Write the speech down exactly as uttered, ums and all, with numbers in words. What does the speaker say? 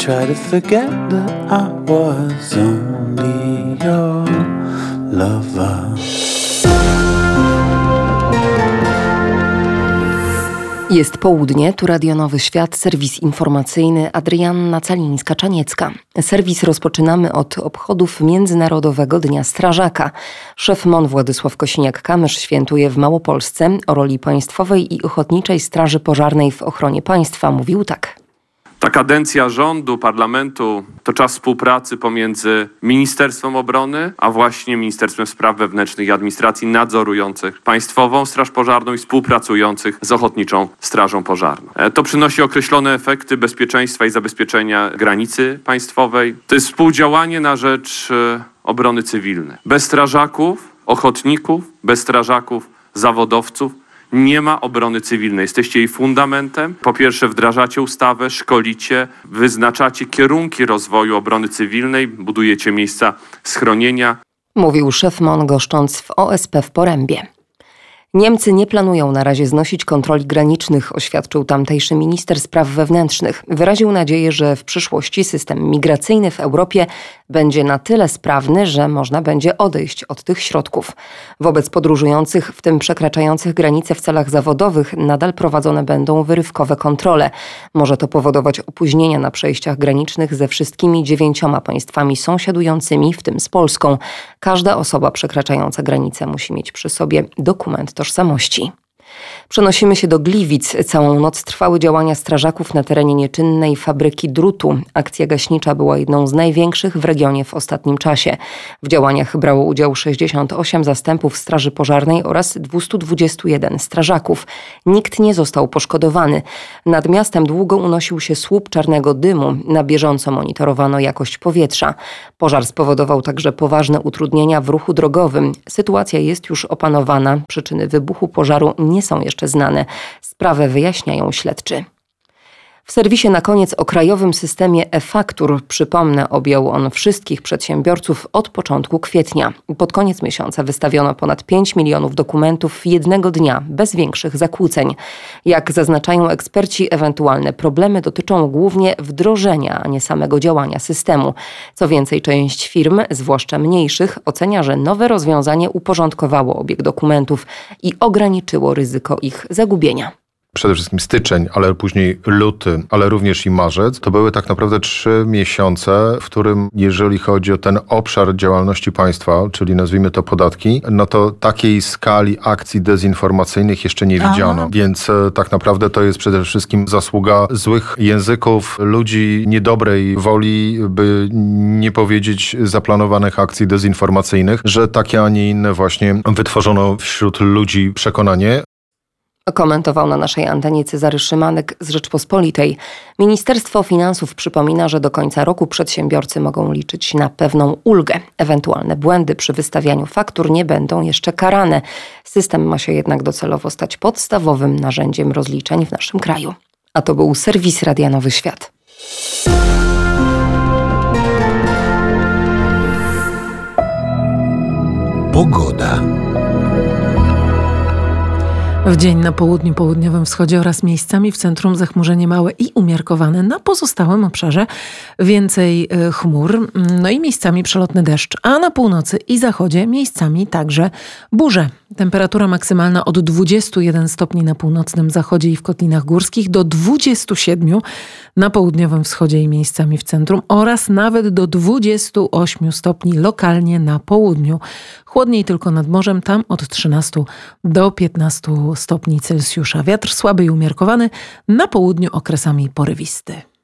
try to forget that I was only your lover. Jest południe, tu Radio Nowy Świat, serwis informacyjny, Adrianna Calińska-Czaniecka. Serwis rozpoczynamy od obchodów Międzynarodowego Dnia Strażaka. Szef M O N Władysław Kosiniak-Kamysz świętuje w Małopolsce. O roli Państwowej i Ochotniczej Straży Pożarnej w ochronie państwa mówił tak. Ta kadencja rządu, parlamentu to czas współpracy pomiędzy Ministerstwem Obrony, a właśnie Ministerstwem Spraw Wewnętrznych i Administracji nadzorujących Państwową Straż Pożarną i współpracujących z Ochotniczą Strażą Pożarną. To przynosi określone efekty bezpieczeństwa i zabezpieczenia granicy państwowej. To jest współdziałanie na rzecz obrony cywilnej. Bez strażaków, ochotników, bez strażaków, zawodowców nie ma obrony cywilnej. Jesteście jej fundamentem. Po pierwsze wdrażacie ustawę, szkolicie, wyznaczacie kierunki rozwoju obrony cywilnej, budujecie miejsca schronienia. Mówił szef M O N goszcząc w O S P w Porębie. Niemcy nie planują na razie znosić kontroli granicznych, oświadczył tamtejszy minister spraw wewnętrznych. Wyraził nadzieję, że w przyszłości system migracyjny w Europie będzie na tyle sprawny, że można będzie odejść od tych środków. Wobec podróżujących, w tym przekraczających granice w celach zawodowych, nadal prowadzone będą wyrywkowe kontrole. Może to powodować opóźnienia na przejściach granicznych ze wszystkimi dziewięcioma państwami sąsiadującymi, w tym z Polską. Każda osoba przekraczająca granicę musi mieć przy sobie dokument tożsamości. Przenosimy się do Gliwic. Całą noc trwały działania strażaków na terenie nieczynnej fabryki drutu. Akcja gaśnicza była jedną z największych w regionie w ostatnim czasie. W działaniach brało udział sześćdziesiąt osiem zastępów Straży Pożarnej oraz dwieście dwadzieścia jeden strażaków. Nikt nie został poszkodowany. Nad miastem długo unosił się słup czarnego dymu. Na bieżąco monitorowano jakość powietrza. Pożar spowodował także poważne utrudnienia w ruchu drogowym. Sytuacja jest już opanowana. Przyczyny wybuchu pożaru nie są jeszcze znane. Sprawę wyjaśniają śledczy. W serwisie na koniec o krajowym systemie e-faktur. Przypomnę, objął on wszystkich przedsiębiorców od początku kwietnia. Pod koniec miesiąca wystawiono ponad pięć milionów dokumentów jednego dnia, bez większych zakłóceń. Jak zaznaczają eksperci, ewentualne problemy dotyczą głównie wdrożenia, a nie samego działania systemu. Co więcej, część firm, zwłaszcza mniejszych, ocenia, że nowe rozwiązanie uporządkowało obieg dokumentów i ograniczyło ryzyko ich zagubienia. Przede wszystkim styczeń, ale później luty, ale również i marzec, to były tak naprawdę trzy miesiące, w którym jeżeli chodzi o ten obszar działalności państwa, czyli nazwijmy to podatki, no to takiej skali akcji dezinformacyjnych jeszcze nie widziano. Aha. Więc tak naprawdę to jest przede wszystkim zasługa złych języków, ludzi niedobrej woli, by nie powiedzieć zaplanowanych akcji dezinformacyjnych, że takie, a nie inne właśnie wytworzono wśród ludzi przekonanie. Komentował na naszej antenie Cezary Szymanek z Rzeczpospolitej. Ministerstwo Finansów przypomina, że do końca roku przedsiębiorcy mogą liczyć na pewną ulgę. Ewentualne błędy przy wystawianiu faktur nie będą jeszcze karane. System ma się jednak docelowo stać podstawowym narzędziem rozliczeń w naszym kraju. A to był serwis Radia Nowy Świat. Pogoda. W dzień na południu, południowym wschodzie oraz miejscami w centrum zachmurzenie małe i umiarkowane. Na pozostałym obszarze więcej chmur, no i miejscami przelotny deszcz. A na północy i zachodzie miejscami także burze. Temperatura maksymalna od dwudziestu jeden stopni na północnym zachodzie i w kotlinach górskich do dwudziestu siedmiu na południowym wschodzie i miejscami w centrum oraz nawet do dwudziestu ośmiu stopni lokalnie na południu. Chłodniej tylko nad morzem, tam od trzynastu do piętnastu stopni Celsjusza. Wiatr słaby i umiarkowany, na południu okresami porywisty.